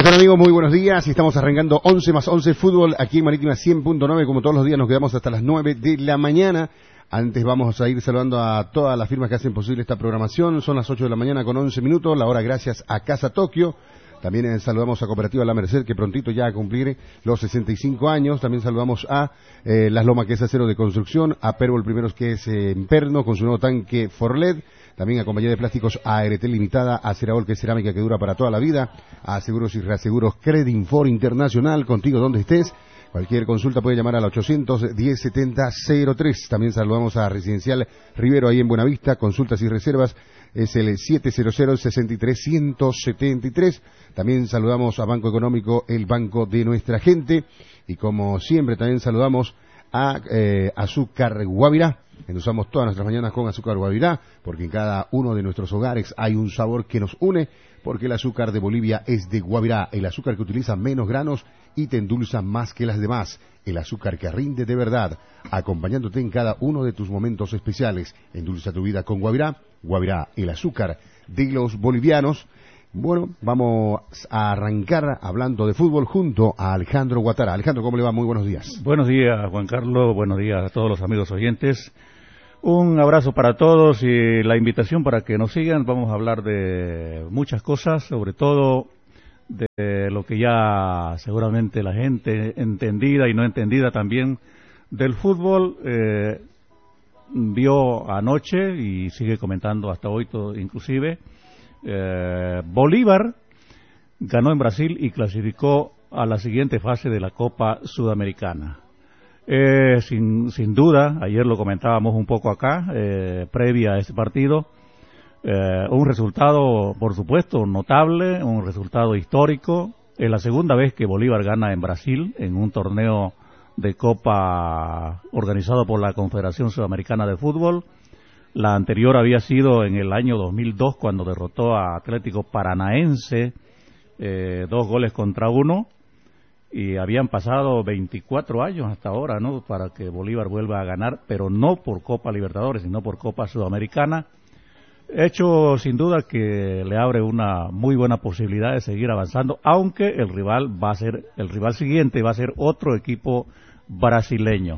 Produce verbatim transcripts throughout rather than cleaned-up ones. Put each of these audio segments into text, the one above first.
están, amigos? Muy buenos días. Estamos arrancando once más once Fútbol aquí en Marítima cien punto nueve. Como todos los días nos quedamos hasta las nueve de la mañana. Antes vamos a ir saludando a todas las firmas que hacen posible esta programación. Son las ocho de la mañana con once minutos. La hora gracias a Casa Tokio. También eh, saludamos a Cooperativa La Merced, que prontito ya a cumplir los sesenta y cinco años. También saludamos a eh, Las Lomas, que es acero de construcción. A Perbol Primeros, que es eh, en Perno, con su nuevo tanque Forled. También a Compañía de Plásticos A R T Limitada, a Cerabol, que es cerámica que dura para toda la vida, a Seguros y Reaseguros Credinfor Internacional, contigo donde estés. Cualquier consulta puede llamar al ochocientos diez setenta cero tres. También saludamos a Residencial Rivero, ahí en Buenavista, consultas y reservas, es el siete cero cero seis tres uno cero siete tres. También saludamos a Banco Económico, el banco de nuestra gente. Y como siempre también saludamos a eh, Azúcar Guavirá. Endulzamos todas nuestras mañanas con Azúcar Guavirá, porque en cada uno de nuestros hogares hay un sabor que nos une, porque el azúcar de Bolivia es de Guavirá, el azúcar que utiliza menos granos y te endulza más que las demás, el azúcar que rinde de verdad, acompañándote en cada uno de tus momentos especiales. Endulza tu vida con Guavirá, Guavirá, el azúcar de los bolivianos. Bueno, vamos a arrancar hablando de fútbol junto a Alejandro Guatara. Alejandro, ¿cómo le va? Muy buenos días. Buenos días, Juan Carlos. Buenos días a todos los amigos oyentes. Un abrazo para todos y la invitación para que nos sigan. Vamos a hablar de muchas cosas, sobre todo de lo que ya seguramente la gente entendida y no entendida también del fútbol eh, vio anoche y sigue comentando hasta hoy todo, inclusive. Eh, Bolívar ganó en Brasil y clasificó a la siguiente fase de la Copa Sudamericana. Eh, sin, sin duda, ayer lo comentábamos un poco acá, eh, previa a este partido, eh, un resultado, por supuesto, notable, un resultado histórico. Es la segunda vez que Bolívar gana en Brasil, en un torneo de Copa organizado por la Confederación Sudamericana de Fútbol. La anterior había sido en el año dos mil dos, cuando derrotó a Atlético Paranaense, eh, dos goles contra uno. Y habían pasado veinticuatro años hasta ahora, ¿no?, para que Bolívar vuelva a ganar, pero no por Copa Libertadores, sino por Copa Sudamericana. Hecho sin duda que le abre una muy buena posibilidad de seguir avanzando, aunque el rival va a ser, el rival siguiente va a ser otro equipo brasileño.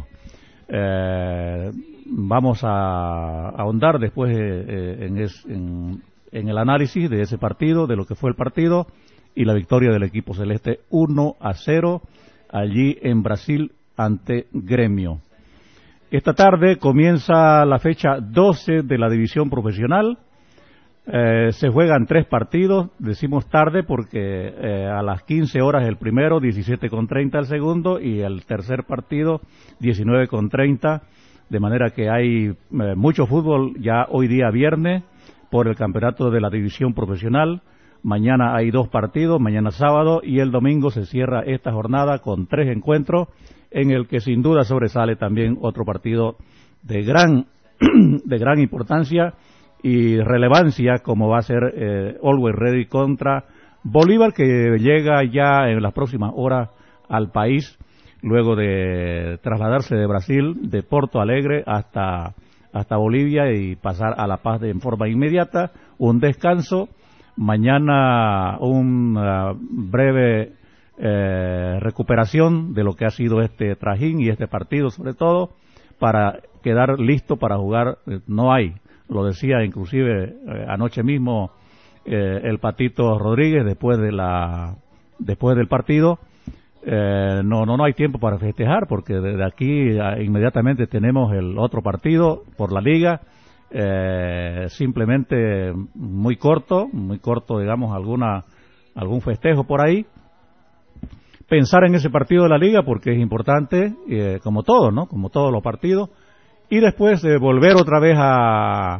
Eh, vamos a, a ahondar después eh, en, es, en, en el análisis de ese partido, de lo que fue el partido, y la victoria del equipo celeste uno a cero allí en Brasil ante Gremio. Esta tarde comienza la fecha doce de la división profesional. Eh, se juegan tres partidos, decimos tarde porque eh, a las quince horas el primero, diecisiete con treinta el segundo, y el tercer partido, diecinueve con treinta, de manera que hay eh, mucho fútbol ya hoy día viernes por el campeonato de la división profesional. Mañana hay dos partidos, mañana sábado, y el domingo se cierra esta jornada con tres encuentros, en el que sin duda sobresale también otro partido de gran de gran importancia y relevancia, como va a ser eh, Always Ready contra Bolívar, que llega ya en las próximas horas al país, luego de trasladarse de Brasil, de Porto Alegre hasta, hasta Bolivia, y pasar a La Paz de, en forma inmediata, un descanso. Mañana una breve eh, recuperación de lo que ha sido este trajín y este partido, sobre todo, para quedar listo para jugar. No hay, lo decía inclusive eh, anoche mismo eh, el Patito Rodríguez después de la después del partido. Eh, no, no, no hay tiempo para festejar, porque desde aquí a, inmediatamente tenemos el otro partido por la Liga. Eh, simplemente muy corto, muy corto, digamos, alguna algún festejo por ahí. Pensar en ese partido de la Liga, porque es importante, eh, como todo, ¿no? Como todos los partidos. Y después eh, volver otra vez a,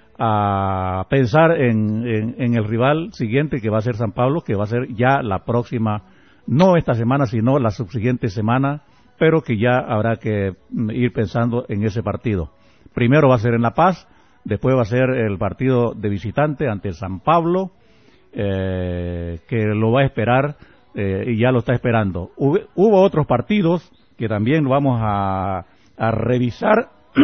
a pensar en, en, en el rival siguiente, que va a ser San Pablo, que va a ser ya la próxima, no esta semana, sino la subsiguiente semana, pero que ya habrá que ir pensando en ese partido. Primero va a ser en La Paz, después va a ser el partido de visitante ante el San Pablo, eh, que lo va a esperar eh, y ya lo está esperando. Hubo, hubo otros partidos que también vamos a, a revisar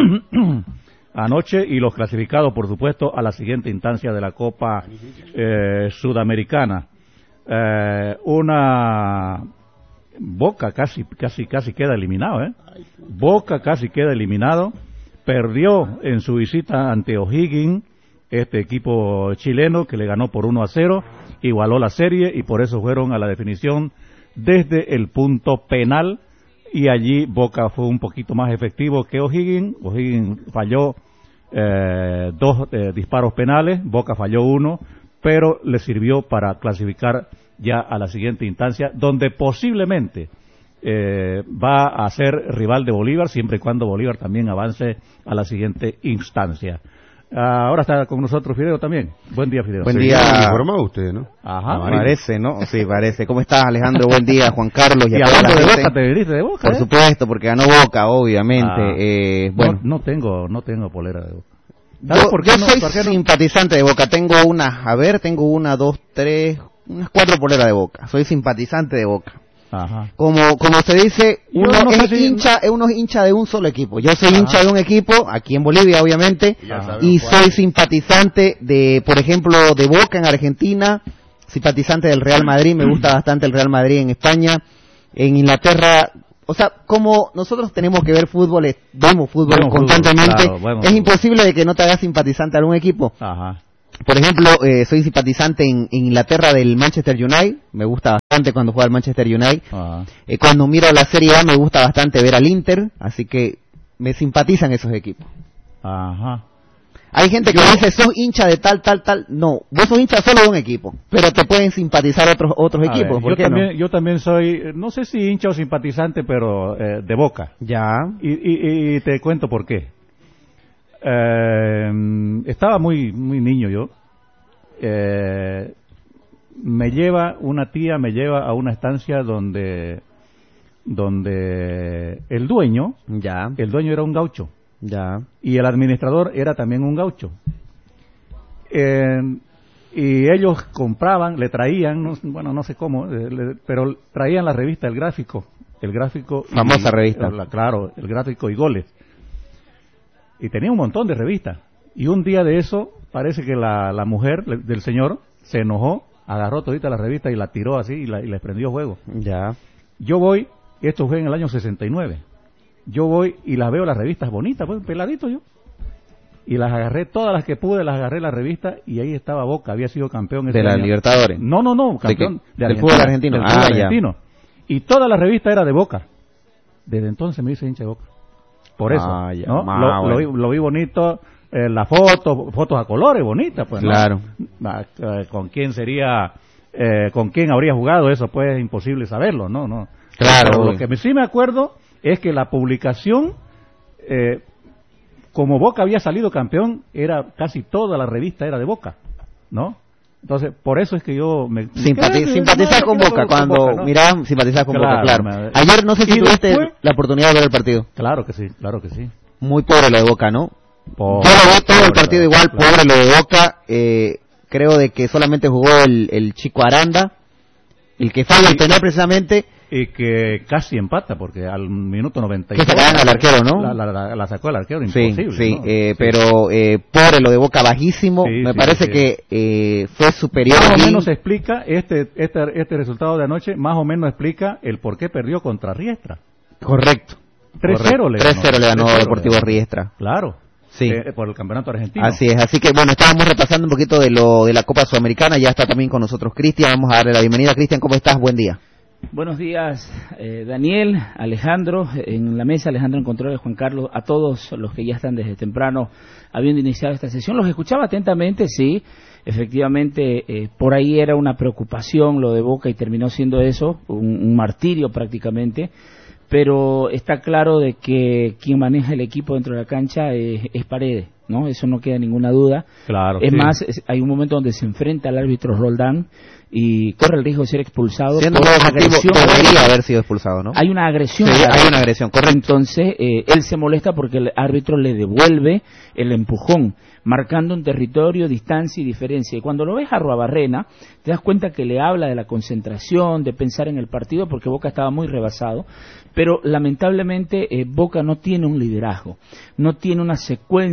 anoche, y los clasificados, por supuesto, a la siguiente instancia de la Copa eh, Sudamericana. eh, una Boca casi casi casi queda eliminado, ¿eh? Boca casi queda eliminado, perdió en su visita ante O'Higgins, este equipo chileno que le ganó por uno a cero, igualó la serie y por eso fueron a la definición desde el punto penal y allí Boca fue un poquito más efectivo que O'Higgins. O'Higgins falló eh, dos eh, disparos penales, Boca falló uno, pero le sirvió para clasificar ya a la siguiente instancia, donde posiblemente eh, va a ser rival de Bolívar, siempre y cuando Bolívar también avance a la siguiente instancia. Ah, ahora está con nosotros Fideo también. Buen día, Fideo. Buen Sí, día. informado usted, ¿no? Ajá. Parece, ¿no? Sí, parece. ¿Cómo estás, Alejandro? Buen día, Juan Carlos. Y, Y a toda hablando la de gente. Boca, te viniste de Boca, Por ¿eh? supuesto, porque ganó Boca, obviamente. Ah, eh, bueno, no, no tengo, no tengo polera de Boca. yo, ¿Sabes por qué yo no? soy ¿Por qué no? simpatizante de Boca. Tengo una, a ver, tengo una, dos, tres, unas cuatro poleras de Boca. Soy simpatizante de Boca. Ajá. Como como se dice, Yo uno no es sé si- hincha, es uno es hincha de un solo equipo. Yo soy Ajá. hincha de un equipo, aquí en Bolivia, obviamente, Ya sabemos y cuál. soy simpatizante de, por ejemplo, de Boca en Argentina, simpatizante del Real Madrid, me gusta bastante el Real Madrid en España, en Inglaterra. O sea, como nosotros tenemos que ver fútbol, eh, vemos fútbol Vemos fútbol, constantemente, claro, vemos es fútbol. imposible de que no te hagas simpatizante a algún equipo. Ajá. Por ejemplo, eh, soy simpatizante en, en Inglaterra del Manchester United, me gusta bastante cuando juega el Manchester United. Ajá. Eh, cuando miro la Serie A me gusta bastante ver al Inter, así que me simpatizan esos equipos. Ajá. Hay gente que dice, sos hincha de tal, tal, tal. No, vos sos hincha solo de un equipo, pero te pueden simpatizar otros otros A equipos. ver, ¿Por yo qué también, no? yo también soy, eh, no sé si hincha o simpatizante, pero eh, de Boca. Ya, Y, y, y te cuento por qué. Eh, estaba muy muy niño yo. Eh, me lleva una tía, me lleva a una estancia donde donde el dueño, ya, el dueño era un gaucho ya. y el administrador era también un gaucho. Eh, y ellos compraban, le traían, no- bueno, no sé cómo, eh, le- pero traían la revista El Gráfico, el Gráfico, y- Famosa revista. la- claro, El Gráfico y Goles. Y tenía un montón de revistas. Y un día de eso, parece que la, la mujer le- del señor se enojó, agarró todita la revista y la tiró así y, la, y les prendió fuego. Ya. Yo voy, esto fue en el año sesenta y nueve, yo voy y las veo las revistas bonitas, pues peladito yo. Y las agarré, todas las que pude, las agarré la revista y ahí estaba Boca, había sido campeón ese De la año. Libertadores. No, no, no, ¿De campeón qué? de ¿Del fútbol argentino? del Ah, fútbol ya. argentino. Y toda la revista era de Boca. Desde entonces me hice hincha de Boca. Por eso, Ah, ya. ¿no? Ah, lo, lo bueno. vi, lo vi bonito, eh, la foto, fotos a colores bonitas, pues, ¿no? Claro. Ah, eh, ¿Con quién sería, eh, con quién habría jugado eso? Pues es imposible saberlo, ¿no? no Claro, Pero lo obvio. que me- sí me acuerdo es que la publicación, eh, como Boca había salido campeón, era casi toda la revista era de Boca, ¿no? Entonces, por eso es que yo me... Simpati me- simpatizar me- con me- Boca, con cuando Boca, ¿no? mirá, simpatizar con Claro, Boca, claro. me- Ayer no sé si y tuviste después- la oportunidad de ver el partido. Claro que sí, claro que sí. Muy pobre lo de Boca, ¿no? Pobre, Yo lo vi todo el pobre, partido igual, claro. pobre lo de Boca. Eh, creo de que solamente jugó el, el chico Aranda, el que falla el penal precisamente. Y que casi empata, porque al minuto noventa y Que dos... sacaban al arquero, ¿no? La, la- la- la sacó el arquero, Sí, imposible. sí, ¿no? eh, pero eh, pobre lo de Boca, bajísimo. Sí, Me sí, parece sí. que eh, fue superior. Más o Lin. menos explica, este, este, este resultado de anoche, más o menos explica el por qué perdió contra Riestra. Correcto. tres cero le ganó. tres cero le ganó tres cero Deportivo le ganó. Riestra. Claro. Sí. Eh, por el campeonato argentino. Así es, así que bueno, estábamos repasando un poquito de lo de la Copa Sudamericana, ya está también con nosotros Cristian, vamos a darle la bienvenida. Cristian, ¿cómo estás? Buen día. Buenos días, eh, Daniel, Alejandro, en la mesa, Alejandro en controles, Juan Carlos, a todos los que ya están desde temprano habiendo iniciado esta sesión. Los escuchaba atentamente, sí, efectivamente, eh, por ahí era una preocupación lo de Boca y terminó siendo eso, un, un martirio prácticamente, pero está claro de que quien maneja el equipo dentro de la cancha es, es Paredes, ¿no? Eso no queda ninguna duda. Claro. Es sí. más, es- hay un momento donde se enfrenta al árbitro Roldán y corre el riesgo de ser expulsado Siendo por muy objetivo, agresión. debería haber sido expulsado, ¿no? Hay una agresión. Sí, al hay una agresión, correcto. Entonces, eh, él se molesta porque el árbitro le devuelve el empujón, marcando un territorio, distancia y diferencia. Y cuando lo ves a Arruabarrena, te das cuenta que le habla de la concentración, de pensar en el partido, porque Boca estaba muy rebasado. Pero lamentablemente eh, Boca no tiene un liderazgo, no tiene una secuencia como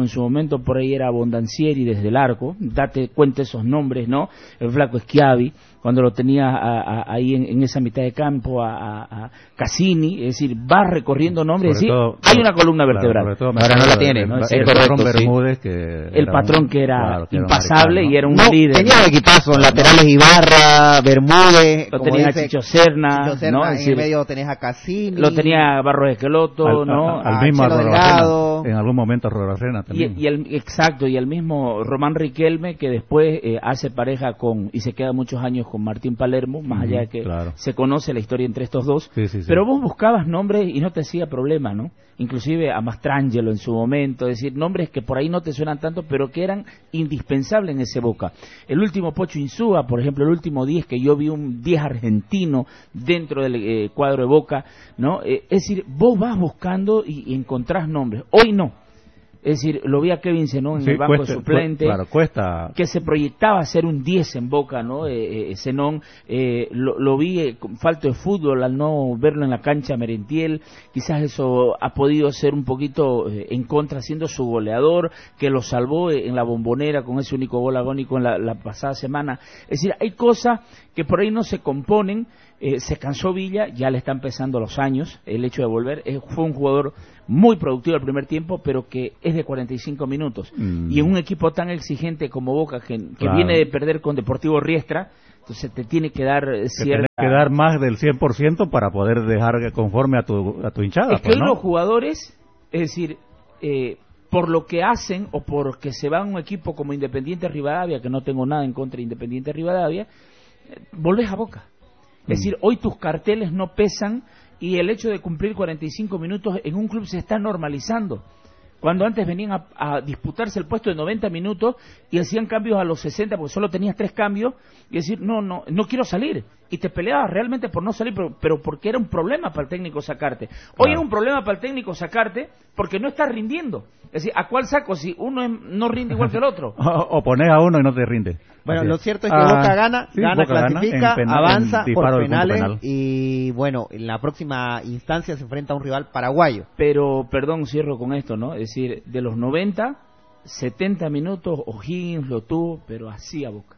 en su momento por ahí era Bondancieri desde el arco, date cuenta esos nombres, ¿no? El flaco Schiavi, cuando lo tenía a, a, ahí en, en esa mitad de campo, a, a, a Cassini, es decir, va recorriendo nombres, Sobre es decir, todo, hay una columna claro, vertebral. todo ahora no la tiene, ¿no? es el correcto, patrón sí. Bermúdez, que El era patrón un- que era claro, que era un impasable americano, y era un No, líder. tenía ¿no? un equipazo, en laterales Ibarra, Bermúdez, Lo como tenía dice, Chicho Serna, Chicho Serna, ¿no? Es en decir, el medio tenés a Cassini. lo tenía Barros Esqueloto, al, ¿no? al, al a mismo Chelo Arroyo Delgado. Arena, en algún momento Arroyo Arena Y, también. y el, exacto, y el mismo Román Riquelme, que después eh, hace pareja con, y se queda muchos años con Martín Palermo, más Ujú, allá de que claro. se conoce la historia entre estos dos. Sí, sí, sí. Pero vos buscabas nombres y no te hacía problema, ¿no? Inclusive a Mastrangelo en su momento, es decir, nombres que por ahí no te suenan tanto, pero que eran indispensables en ese Boca. El último Pocho Insúa, por ejemplo, el último diez, que yo vi un diez argentino dentro del eh, cuadro de Boca, ¿no? Eh, es decir, vos vas buscando y, y encontrás nombres. Hoy no. Es decir, lo vi a Kevin Zenón en Sí, el banco cuesta, de suplente, cu- claro, cuesta. que se proyectaba a ser un diez en Boca, ¿no? Eh, eh, Zenón, eh, lo, lo vi eh, con falta de fútbol al no verlo en la cancha Merentiel, quizás eso ha podido ser un poquito eh, en contra, siendo su goleador, que lo salvó eh, en la Bombonera con ese único gol agónico en la, la pasada semana. Es decir, hay cosas que por ahí no se componen. Eh, se cansó Villa, ya le están pesando los años, el hecho de volver. Eh, fue un jugador muy productivo el primer tiempo, pero que es de cuarenta y cinco minutos. Mm. Y en un equipo tan exigente como Boca, que, que Claro. viene de perder con Deportivo Riestra, entonces te tiene que dar eh, Que cierta... tenés que dar más del cien por ciento para poder dejar conforme a tu, a tu hinchada. Es que pues, hoy ¿no? los jugadores, es decir, eh, por lo que hacen o porque se va a un equipo como Independiente Rivadavia, que no tengo nada en contra de Independiente Rivadavia, eh, volvés a Boca. Es decir, hoy tus carteles no pesan y el hecho de cumplir cuarenta y cinco minutos en un club se está normalizando. Cuando antes venían a, a disputarse el puesto de noventa minutos y hacían cambios a los sesenta porque solo tenías tres cambios y decir, no, no, no quiero salir. Y te peleabas realmente por no salir, pero, pero porque era un problema para el técnico sacarte. Hoy Claro. es un problema para el técnico sacarte porque no estás rindiendo. Es decir, ¿a cuál saco si uno es- no rinde igual que el otro? O, o pones a uno y no te rinde. Bueno, Así lo es. cierto es que Ah, Boca gana, sí, gana, Boca gana clasifica, en penal- avanza en disparo por del punto penales penal. y bueno, en la próxima instancia se enfrenta a un rival paraguayo. Pero, perdón, cierro con esto, ¿no? Es decir, de los noventa, setenta minutos O'Higgins lo tuvo, pero así a Boca.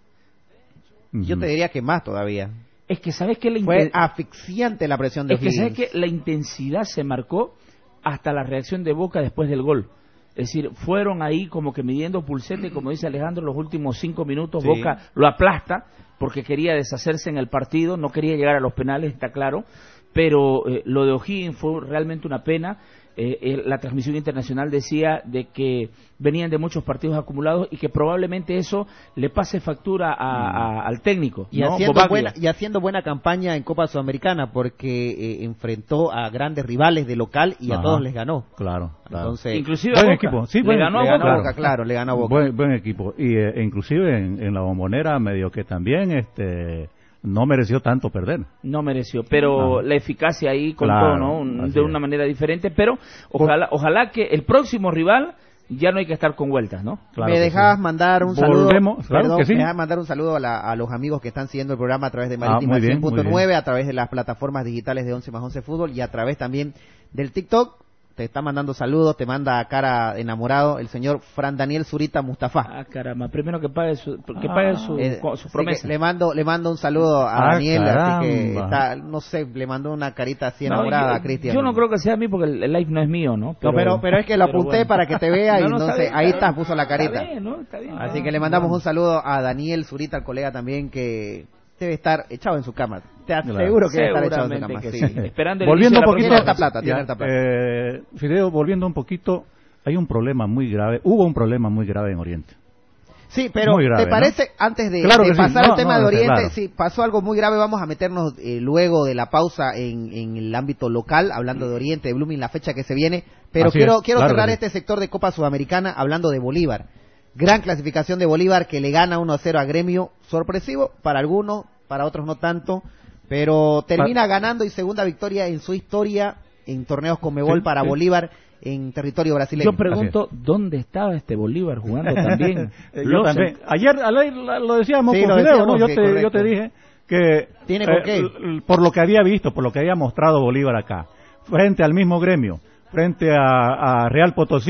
Ujú. Yo te diría que más todavía. Es que, ¿sabes qué? La Fue inten- asfixiante la presión de Es que, ¿sabes O'Higgins. qué? La intensidad se marcó hasta la reacción de Boca después del gol. Es decir, fueron ahí como que midiendo pulsete, como dice Alejandro, los últimos cinco minutos. Sí. Boca lo aplasta porque quería deshacerse en el partido, no quería llegar a los penales, está claro. Pero eh, lo de O'Higgins fue realmente una pena. Eh, eh, la transmisión internacional decía de que venían de muchos partidos acumulados y que probablemente eso le pase factura a, a- al técnico. Y, ¿no? haciendo Bobaglia. buena, y haciendo buena campaña en Copa Sudamericana porque eh, enfrentó a grandes rivales de local y a Ajá. todos les ganó. Claro, claro. Entonces, Inclusive Buen a Boca. equipo, sí, le buen- ganó a le Boca. ganó a Boca, claro, le ganó a Boca. Buen, buen equipo. Y eh, e inclusive en, en la Bombonera medio que también este no mereció tanto perder. No mereció, pero Ah. la eficacia ahí contó, Claro, ¿no? Un- así de es. una manera diferente, pero ojalá, ojalá que el próximo rival ya no hay que estar con vueltas, ¿no? Claro me que dejabas sí. mandar un saludo. Volvemos, claro perdón, que sí. me dejabas mandar un saludo a, la- a los amigos que están siguiendo el programa a través de Ah, Marítima muy bien, cien punto muy nueve, bien. a través de las plataformas digitales de once más once Fútbol y a través también del TikTok. Te está mandando saludos, te manda a cara enamorado el señor Fran Daniel Zurita Mustafa. Ah, caramba, primero que pague su, que pague su, Eh, co- su así promesa. que le mando le mando un saludo a Ah, Daniel, así que caramba. está, no sé, le mandó una carita así No, enamorada yo, a Cristian. yo no creo que sea a mí porque el, el live no es mío, ¿no? No, pero, pero es que lo pero apunté bueno. para que te vea y No, no, está entonces bien, ahí está está, bien. puso la carita. Está bien, ¿no? Está bien. Así Ah, que le mandamos bueno. un saludo a Daniel Zurita, al colega también, que debe estar echado en su cama. Te Claro. aseguro que debe estar echado en su Seguramente cama. que sí. sí. Esperando el Volviendo inicio un de la poquito, Tiene próxima harta plata, tiene ya, harta plata. eh, Fideo, volviendo un poquito, hay un problema muy grave, hubo un problema muy grave en Oriente. Sí, pero Muy grave, ¿te parece, antes de, Claro de que sí. pasar No, al tema no, de sí, Oriente, claro. sí, pasó algo muy grave, vamos a meternos eh, luego de la pausa en, en el ámbito local, hablando de Oriente, de Blooming, la fecha que se viene, pero Así quiero, es, quiero claro cerrar que sí. este sector de Copa Sudamericana hablando de Bolívar. Gran clasificación de Bolívar que le gana uno a cero a Gremio, sorpresivo para algunos, para otros no tanto, pero termina ganando y segunda victoria en su historia en torneos Conmebol Sí, para sí. Bolívar en territorio brasileño. Yo pregunto, ¿dónde estaba este Bolívar jugando también? Eh, Lo yo también. Ayer al aire la- lo decíamos Sí, con lo Fideo, decíamos, ¿no? Yo sí, te, yo correcto. te dije que ¿Tiene con eh, qué? l- l- por lo que había visto, por lo que había mostrado Bolívar acá, frente al mismo Gremio, frente a, a Real Potosí,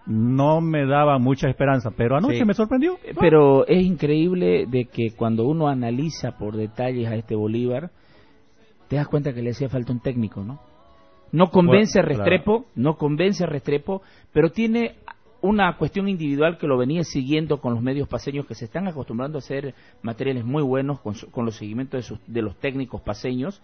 no me daba mucha esperanza, pero anoche Sí. me sorprendió. Pero es increíble de que cuando uno analiza por detalles a este Bolívar, te das cuenta que le hacía falta un técnico, ¿no? No convence Bueno, Restrepo, claro. no convence Restrepo, pero tiene una cuestión individual que lo venía siguiendo con los medios paseños que se están acostumbrando a hacer materiales muy buenos con, su, con los seguimientos de, sus, de los técnicos paseños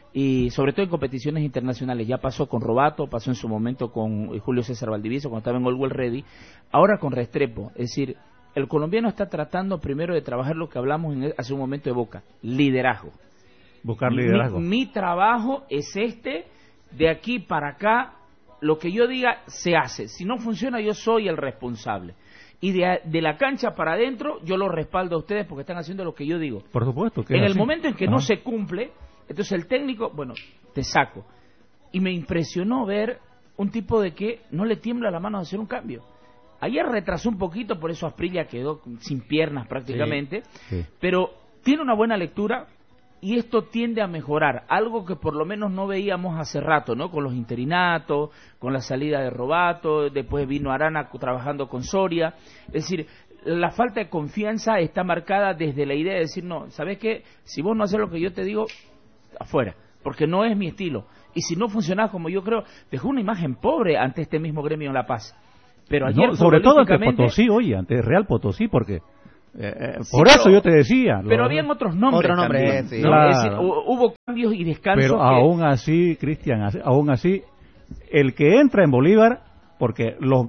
y sobre todo en competiciones internacionales. Ya pasó con Robato, pasó en su momento con Julio César Valdivieso cuando estaba en All World Ready, ahora con Restrepo. Es decir, el colombiano está tratando primero de trabajar lo que hablamos en, hace un momento de Boca, liderazgo. Buscar liderazgo. Mi, mi trabajo es este, de aquí para acá, lo que yo diga se hace. Si no funciona, yo soy el responsable. Y de, de la cancha para adentro, yo lo respaldo a ustedes porque están haciendo lo que yo digo. Por supuesto. Que En es el así. momento en que Ajá. no se cumple, entonces el técnico, bueno, te saco. Y me impresionó ver un tipo de que no le tiembla la mano de hacer un cambio. Ayer retrasó un poquito, por eso Asprilla quedó sin piernas prácticamente, Sí, sí. pero tiene una buena lectura. Y esto tiende a mejorar, algo que por lo menos no veíamos hace rato, ¿no? Con los interinatos, con la salida de Robato, después vino Arana trabajando con Soria. Es decir, la falta de confianza está marcada desde la idea de decir, no, ¿sabes qué? Si vos no haces lo que yo te digo, afuera, porque no es mi estilo. Y si no funcionás como yo creo, dejó una imagen pobre ante este mismo gremio en La Paz. Pero ayer, No, sobre todo ante futbolísticamente, Potosí, oye, ante Real Potosí, porque... Eh, eh, Sí, por pero- eso yo te decía. Pero lo- habían otros nombres Otro nombre, también, sí. ¿no? Claro. Es decir, hu- hubo cambios y descansos Pero que- aún así, Cristian, así- aún así, el que entra en Bolívar, porque los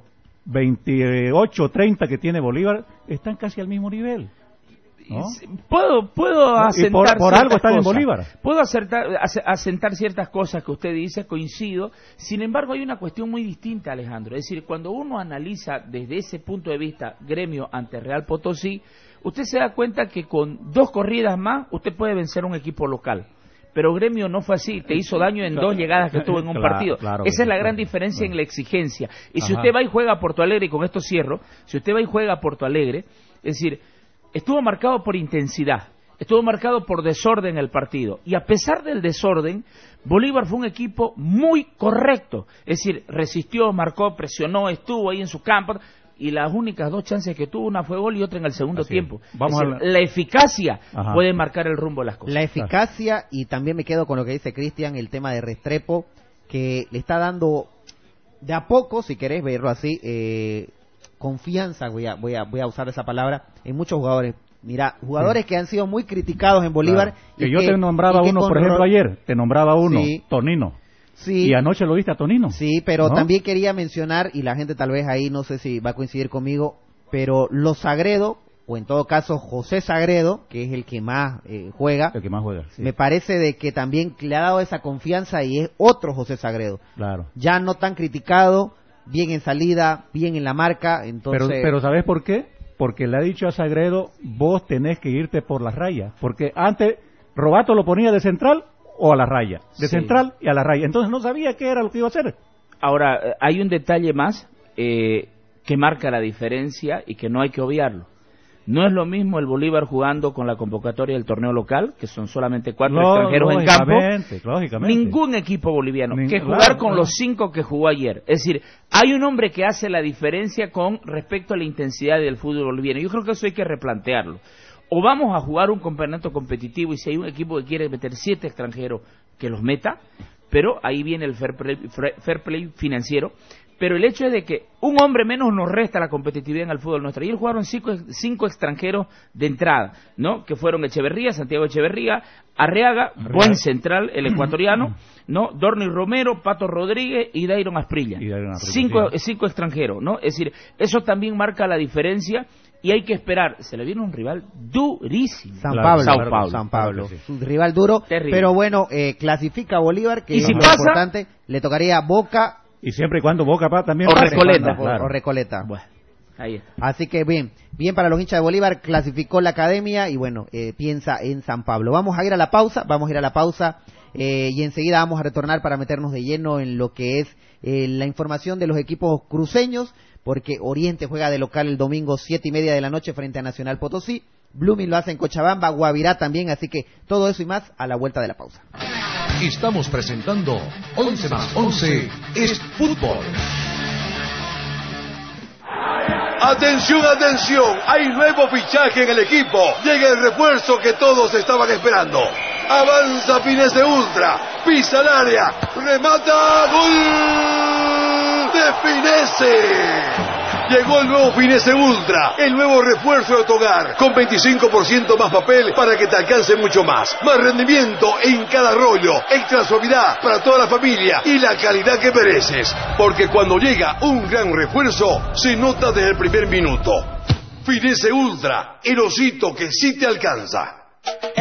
veintiocho, treinta que tiene Bolívar están casi al mismo nivel. ¿no? Puedo, puedo No, y asentar por- por ciertas algo están en cosas. Bolívar. Puedo acertar, ase- asentar ciertas cosas que usted dice, coincido. Sin embargo, hay una cuestión muy distinta, Alejandro. Es decir, cuando uno analiza desde ese punto de vista gremio ante Real Potosí, usted se da cuenta que con dos corridas más usted puede vencer a un equipo local. Pero Gremio no fue así, te hizo daño en dos llegadas que tuvo en un Claro, partido. claro, Esa es la claro, gran diferencia claro. en la exigencia. Y si Ajá. usted va y juega a Porto Alegre, y con esto cierro, si usted va y juega a Porto Alegre, es decir, estuvo marcado por intensidad, estuvo marcado por desorden el partido. Y a pesar del desorden, Bolívar fue un equipo muy correcto. Es decir, resistió, marcó, presionó, estuvo ahí en su campo. Y las únicas dos chances que tuvo, una fue gol y otra en el segundo Así es. tiempo. Vamos Es a decir, la- la eficacia Ajá. puede marcar el rumbo de las cosas. La eficacia, y también me quedo con lo que dice Cristian, el tema de Restrepo, que le está dando de a poco, si querés verlo así, eh, confianza, voy a, voy a, voy a usar esa palabra, en muchos jugadores. Mira, jugadores que han sido muy criticados en Bolívar. Claro. Que y yo te nombraba y que uno, con por ejemplo, ro- ayer, te nombraba uno, Sí. Tonino. Sí, Y anoche lo viste a Tonino. sí, pero ¿no? también quería mencionar, y la gente tal vez ahí no sé si va a coincidir conmigo, pero los Sagredo, o en todo caso José Sagredo, que es el que más eh, juega, El que más juega. sí. me parece de que también le ha dado esa confianza y es otro José Sagredo. Claro. Ya no tan criticado, bien en salida, bien en la marca, entonces... Pero, pero ¿sabes por qué? Porque le ha dicho a Sagredo, vos tenés que irte por las rayas. Porque antes Robato lo ponía de central o a la raya. De Sí. central y a la raya. Entonces no sabía qué era lo que iba a hacer. Ahora, eh, hay un detalle más eh, que marca la diferencia y que no hay que obviarlo. No es lo mismo el Bolívar jugando con la convocatoria del torneo local, que son solamente cuatro No, extranjeros en campo. lógicamente, lógicamente. Ningún equipo boliviano Nin- que jugar claro, con claro. los cinco que jugó ayer. Es decir, hay un hombre que hace la diferencia con respecto a la intensidad del fútbol boliviano. Yo creo que eso hay que replantearlo. O vamos a jugar un campeonato competitivo y si hay un equipo que quiere meter siete extranjeros, que los meta, pero ahí viene el fair play, fair play financiero. Pero el hecho es de que un hombre menos nos resta la competitividad en el fútbol nuestro. Ayer jugaron cinco, cinco extranjeros de entrada, ¿no? Que fueron Echeverría, Santiago Echeverría, Arriaga, buen central, el ecuatoriano, ¿no? Dorni Romero, Pato Rodríguez y Dairon Asprilla. Y Dairon Asprilla, Cinco, sí. cinco extranjeros, ¿no? Es decir, eso también marca la diferencia y hay que esperar. Se le viene un rival durísimo. San Claro, Pablo, Sao claro, Paulo. San Pablo, claro que sí. su rival duro, Terrible. pero bueno, eh, clasifica a Bolívar, que Y es si lo pasa- importante, le tocaría Boca Y siempre y cuando Boca pa, también O pase. Recoleta. o, Claro. o Recoleta. Bueno, ahí está. Así que bien, bien para los hinchas de Bolívar, clasificó la academia y bueno, eh, piensa en San Pablo. Vamos a ir a la pausa, vamos a ir a la pausa eh, y enseguida vamos a retornar para meternos de lleno en lo que es eh, la información de los equipos cruceños, porque Oriente juega de local el domingo siete y media de la noche frente a Nacional Potosí, Blooming lo hace en Cochabamba, Guavirá también, así que todo eso y más a la vuelta de la pausa. Estamos presentando once más once es fútbol. Atención, atención, hay nuevo fichaje en el equipo. Llega el refuerzo que todos estaban esperando. Avanza Finese Ultra, pisa el área, remata, ¡gol de Finese! Llegó el nuevo Finese Ultra, el nuevo refuerzo de tu hogar, con veinticinco por ciento más papel para que te alcance mucho más. Más rendimiento en cada rollo, extra suavidad para toda la familia y la calidad que mereces. Porque cuando llega un gran refuerzo, se nota desde el primer minuto. Finese Ultra, el osito que sí te alcanza.